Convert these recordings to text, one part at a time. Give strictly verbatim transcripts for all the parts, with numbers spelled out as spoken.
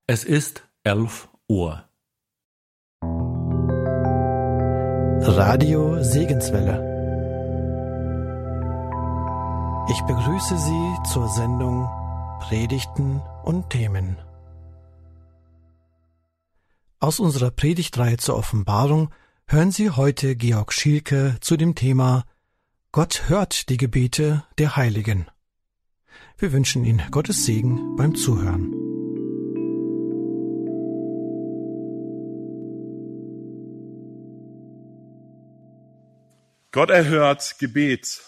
Es ist elf Uhr. Radio Segenswelle. Ich begrüße Sie zur Sendung Predigten und Themen. Aus unserer Predigtreihe zur Offenbarung hören Sie heute Georg Schielke zu dem Thema Gott hört die Gebete der Heiligen. Wir wünschen Ihnen Gottes Segen beim Zuhören. Gott erhört Gebet.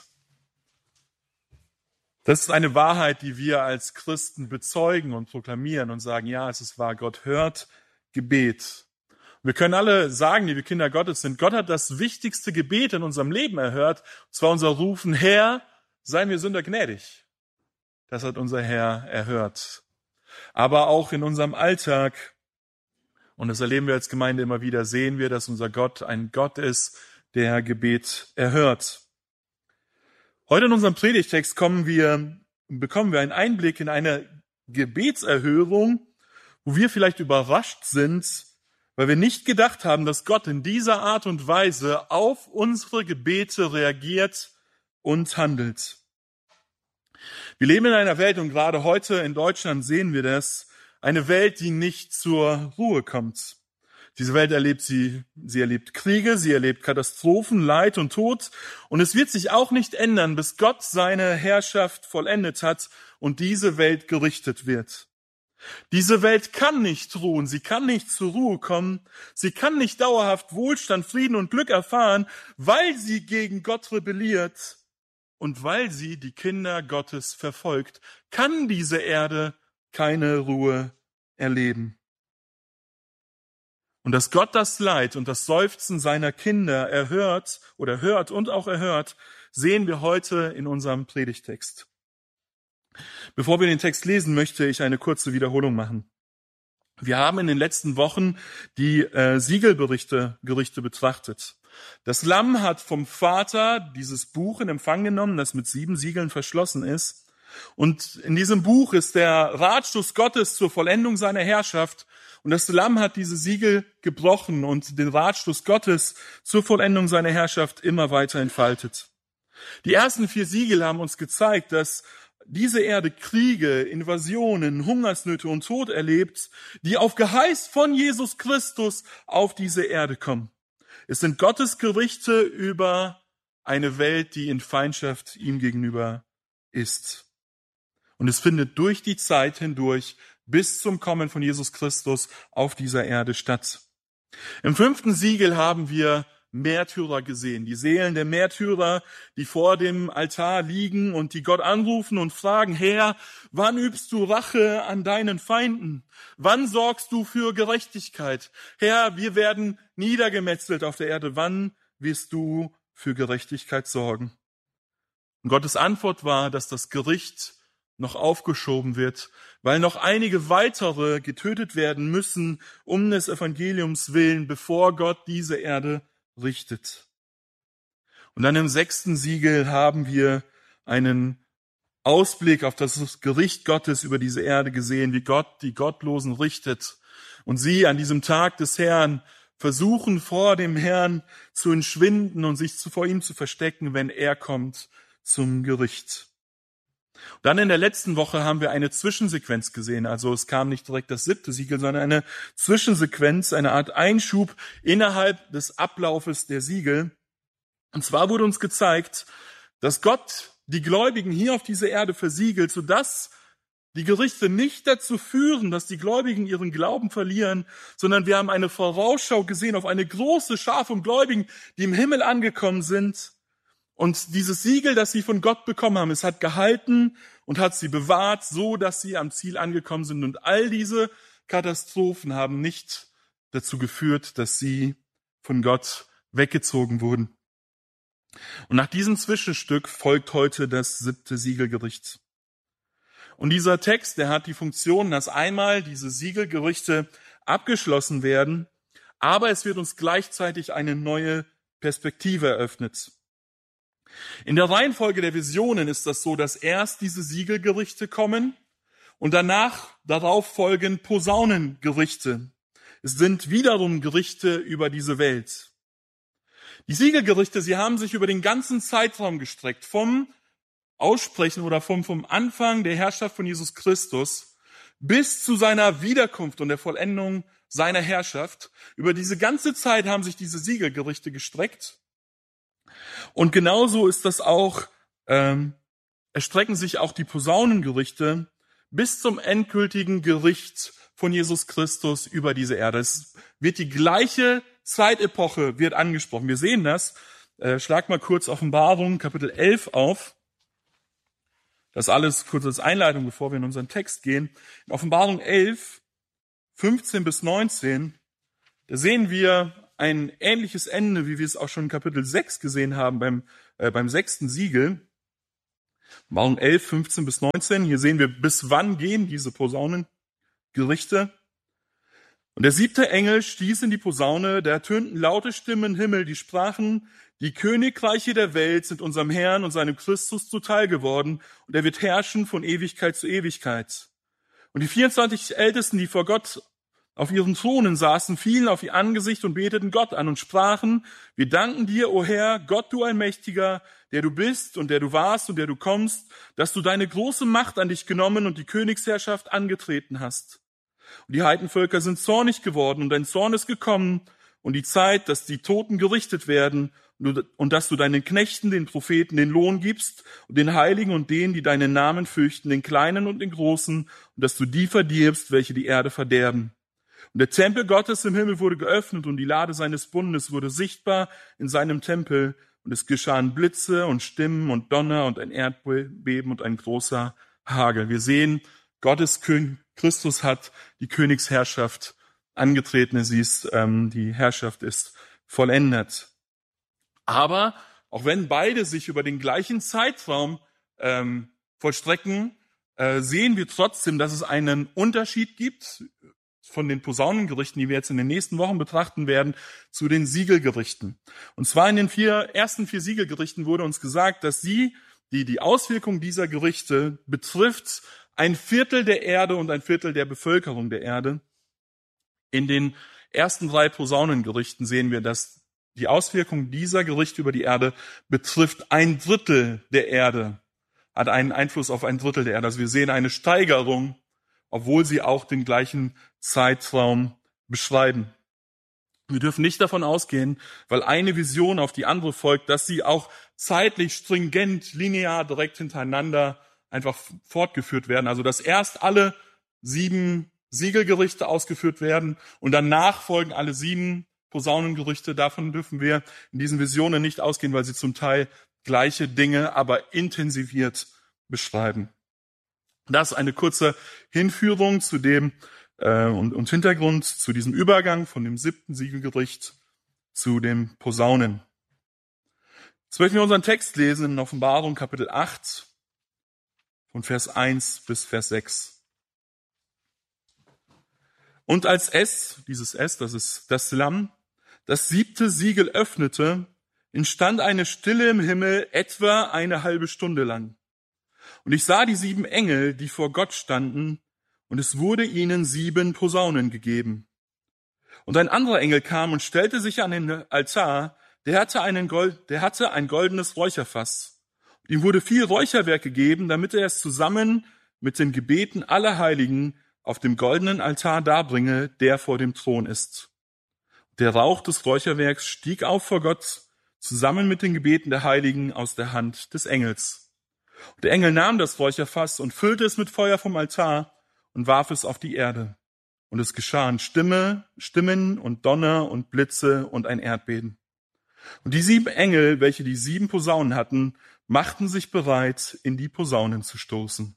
Das ist eine Wahrheit, die wir als Christen bezeugen und proklamieren und sagen, ja, es ist wahr, Gott hört Gebet. Wir können alle sagen, die wir Kinder Gottes sind, Gott hat das wichtigste Gebet in unserem Leben erhört, und zwar unser Rufen, Herr, sei mir Sünder gnädig. Das hat unser Herr erhört. Aber auch in unserem Alltag, und das erleben wir als Gemeinde immer wieder, sehen wir, dass unser Gott ein Gott ist, der Gebet erhört. Heute in unserem Predigtext kommen wir, bekommen wir einen Einblick in eine Gebetserhörung, wo wir vielleicht überrascht sind, weil wir nicht gedacht haben, dass Gott in dieser Art und Weise auf unsere Gebete reagiert und handelt. Wir leben in einer Welt, und gerade heute in Deutschland sehen wir das, eine Welt, die nicht zur Ruhe kommt. Diese Welt erlebt sie, sie erlebt Kriege, sie erlebt Katastrophen, Leid und Tod. Und es wird sich auch nicht ändern, bis Gott seine Herrschaft vollendet hat und diese Welt gerichtet wird. Diese Welt kann nicht ruhen, sie kann nicht zur Ruhe kommen, sie kann nicht dauerhaft Wohlstand, Frieden und Glück erfahren, weil sie gegen Gott rebelliert und weil sie die Kinder Gottes verfolgt, kann diese Erde keine Ruhe erleben. Und dass Gott das Leid und das Seufzen seiner Kinder erhört oder hört und auch erhört, sehen wir heute in unserem Predigtext. Bevor wir den Text lesen, möchte ich eine kurze Wiederholung machen. Wir haben in den letzten Wochen die äh, Siegelberichte Gerichte betrachtet. Das Lamm hat vom Vater dieses Buch in Empfang genommen, das mit sieben Siegeln verschlossen ist. Und in diesem Buch ist der Ratschluss Gottes zur Vollendung seiner Herrschaft. Und das Lamm hat diese Siegel gebrochen und den Ratschluss Gottes zur Vollendung seiner Herrschaft immer weiter entfaltet. Die ersten vier Siegel haben uns gezeigt, dass diese Erde Kriege, Invasionen, Hungersnöte und Tod erlebt, die auf Geheiß von Jesus Christus auf diese Erde kommen. Es sind Gottes Gerichte über eine Welt, die in Feindschaft ihm gegenüber ist. Und es findet durch die Zeit hindurch bis zum Kommen von Jesus Christus auf dieser Erde statt. Im fünften Siegel haben wir Märtyrer gesehen, die Seelen der Märtyrer, die vor dem Altar liegen und die Gott anrufen und fragen, Herr, wann übst du Rache an deinen Feinden? Wann sorgst du für Gerechtigkeit? Herr, wir werden niedergemetzelt auf der Erde. Wann wirst du für Gerechtigkeit sorgen? Und Gottes Antwort war, dass das Gericht noch aufgeschoben wird, weil noch einige weitere getötet werden müssen, um des Evangeliums willen, bevor Gott diese Erde richtet. Und dann im sechsten Siegel haben wir einen Ausblick auf das Gericht Gottes über diese Erde gesehen, wie Gott die Gottlosen richtet. Und sie an diesem Tag des Herrn versuchen, vor dem Herrn zu entschwinden und sich vor ihm zu verstecken, wenn er kommt zum Gericht. Dann in der letzten Woche haben wir eine Zwischensequenz gesehen. Also es kam nicht direkt das siebte Siegel, sondern eine Zwischensequenz, eine Art Einschub innerhalb des Ablaufes der Siegel. Und zwar wurde uns gezeigt, dass Gott die Gläubigen hier auf dieser Erde versiegelt, sodass die Gerichte nicht dazu führen, dass die Gläubigen ihren Glauben verlieren, sondern wir haben eine Vorausschau gesehen auf eine große Schar von Gläubigen, die im Himmel angekommen sind. Und dieses Siegel, das sie von Gott bekommen haben, es hat gehalten und hat sie bewahrt, so dass sie am Ziel angekommen sind. Und all diese Katastrophen haben nicht dazu geführt, dass sie von Gott weggezogen wurden. Und nach diesem Zwischenstück folgt heute das siebte Siegelgericht. Und dieser Text, der hat die Funktion, dass einmal diese Siegelgerichte abgeschlossen werden, aber es wird uns gleichzeitig eine neue Perspektive eröffnet. In der Reihenfolge der Visionen ist das so, dass erst diese Siegelgerichte kommen Und danach, darauf folgen Posaunengerichte. Es sind wiederum Gerichte über diese Welt. Die Siegelgerichte, sie haben sich über den ganzen Zeitraum gestreckt, vom Aussprechen oder vom, vom Anfang der Herrschaft von Jesus Christus bis zu seiner Wiederkunft und der Vollendung seiner Herrschaft. Über diese ganze Zeit haben sich diese Siegelgerichte gestreckt. Und genauso ist das auch, ähm, erstrecken sich auch die Posaunengerichte bis zum endgültigen Gericht von Jesus Christus über diese Erde. Es wird die gleiche Zeitepoche wird angesprochen. Wir sehen das. Äh, schlag mal kurz Offenbarung, Kapitel elf auf. Das alles kurz als Einleitung, bevor wir in unseren Text gehen. In Offenbarung elf, fünfzehn bis neunzehn, da sehen wir ein ähnliches Ende, wie wir es auch schon in Kapitel sechs gesehen haben, beim, äh, beim sechsten Siegel. Offenbarung elf, fünfzehn bis neunzehn. Hier sehen wir, bis wann gehen diese Posaunengerichte. Und der siebte Engel stieß in die Posaune, da ertönten laute Stimmen im Himmel, die sprachen: Die Königreiche der Welt sind unserem Herrn und seinem Christus zuteil geworden, und er wird herrschen von Ewigkeit zu Ewigkeit. Und die vierundzwanzig Ältesten, die vor Gott auf ihren Thronen saßen, fielen auf ihr Angesicht und beteten Gott an und sprachen: Wir danken dir, o Herr, Gott, du Allmächtiger, der du bist und der du warst und der du kommst, dass du deine große Macht an dich genommen und die Königsherrschaft angetreten hast. Und die Heidenvölker sind zornig geworden, und dein Zorn ist gekommen, und die Zeit, dass die Toten gerichtet werden, und dass du deinen Knechten, den Propheten, den Lohn gibst, und den Heiligen und denen, die deinen Namen fürchten, den Kleinen und den Großen, und dass du die verdirbst, welche die Erde verderben. Und der Tempel Gottes im Himmel wurde geöffnet, und die Lade seines Bundes wurde sichtbar in seinem Tempel, und es geschahen Blitze und Stimmen und Donner und ein Erdbeben und ein großer Hagel. Wir sehen, Gottes König Christus hat die Königsherrschaft angetreten. Sie ist, ähm, die Herrschaft ist vollendet. Aber auch wenn beide sich über den gleichen Zeitraum ähm, vollstrecken, äh, sehen wir trotzdem, dass es einen Unterschied gibt von den Posaunengerichten, die wir jetzt in den nächsten Wochen betrachten werden, zu den Siegelgerichten. Und zwar in den vier, ersten vier Siegelgerichten wurde uns gesagt, dass sie, die die Auswirkung dieser Gerichte betrifft, ein Viertel der Erde und ein Viertel der Bevölkerung der Erde. In den ersten drei Posaunengerichten sehen wir, dass die Auswirkung dieser Gerichte über die Erde betrifft ein Drittel der Erde, hat einen Einfluss auf ein Drittel der Erde. Also wir sehen eine Steigerung, obwohl sie auch den gleichen Zeitraum beschreiben. Wir dürfen nicht davon ausgehen, weil eine Vision auf die andere folgt, dass sie auch zeitlich stringent, linear, direkt hintereinander einfach fortgeführt werden. Also dass erst alle sieben Siegelgerichte ausgeführt werden und danach folgen alle sieben Posaunengerichte. Davon dürfen wir in diesen Visionen nicht ausgehen, weil sie zum Teil gleiche Dinge, aber intensiviert beschreiben. Das ist eine kurze Hinführung zu dem äh, und, und Hintergrund zu diesem Übergang von dem siebten Siegelgericht zu den Posaunen. Jetzt möchten wir unseren Text lesen in Offenbarung Kapitel acht von Vers eins bis Vers sechs. Und als es, dieses es, das ist das Lamm, das siebte Siegel öffnete, entstand eine Stille im Himmel etwa eine halbe Stunde lang. Und ich sah die sieben Engel, die vor Gott standen, und es wurde ihnen sieben Posaunen gegeben. Und ein anderer Engel kam und stellte sich an den Altar, der hatte, einen Gold, der hatte ein goldenes Räucherfass. Und ihm wurde viel Räucherwerk gegeben, damit er es zusammen mit den Gebeten aller Heiligen auf dem goldenen Altar darbringe, der vor dem Thron ist. Der Rauch des Räucherwerks stieg auf vor Gott, zusammen mit den Gebeten der Heiligen aus der Hand des Engels. Und der Engel nahm das Räucherfass und füllte es mit Feuer vom Altar und warf es auf die Erde. Und es geschahen Stimme, Stimmen und Donner und Blitze und ein Erdbeben. Und die sieben Engel, welche die sieben Posaunen hatten, machten sich bereit, in die Posaunen zu stoßen.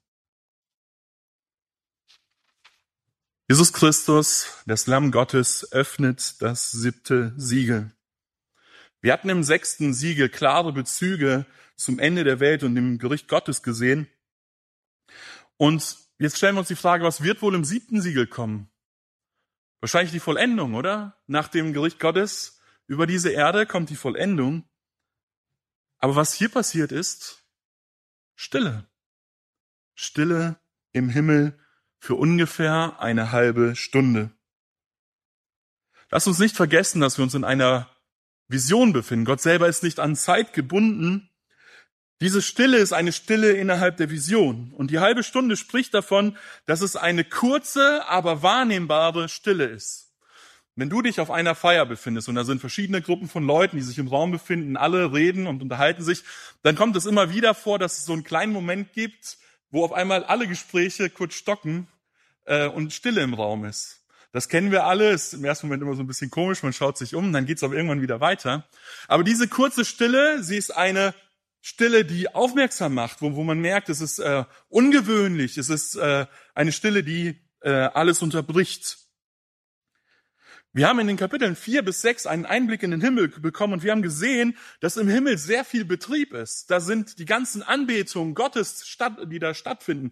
Jesus Christus, das Lamm Gottes, öffnet das siebte Siegel. Wir hatten im sechsten Siegel klare Bezüge zum Ende der Welt und dem Gericht Gottes gesehen. Und jetzt stellen wir uns die Frage, was wird wohl im siebten Siegel kommen? Wahrscheinlich die Vollendung, oder? Nach dem Gericht Gottes über diese Erde kommt die Vollendung. Aber was hier passiert ist, Stille. Stille im Himmel für ungefähr eine halbe Stunde. Lass uns nicht vergessen, dass wir uns in einer Vision befinden. Gott selber ist nicht an Zeit gebunden. Diese Stille ist eine Stille innerhalb der Vision. Und die halbe Stunde spricht davon, dass es eine kurze, aber wahrnehmbare Stille ist. Wenn du dich auf einer Feier befindest und da sind verschiedene Gruppen von Leuten, die sich im Raum befinden, alle reden und unterhalten sich, dann kommt es immer wieder vor, dass es so einen kleinen Moment gibt, wo auf einmal alle Gespräche kurz stocken äh, und Stille im Raum ist. Das kennen wir alle, ist im ersten Moment immer so ein bisschen komisch, man schaut sich um, dann geht's aber irgendwann wieder weiter. Aber diese kurze Stille, sie ist eine Stille, die aufmerksam macht, wo, wo man merkt, es ist äh, ungewöhnlich, es ist äh, eine Stille, die äh, alles unterbricht. Wir haben in den Kapiteln vier bis sechs einen Einblick in den Himmel bekommen und wir haben gesehen, dass im Himmel sehr viel Betrieb ist. Da sind die ganzen Anbetungen Gottes, statt, die da stattfinden.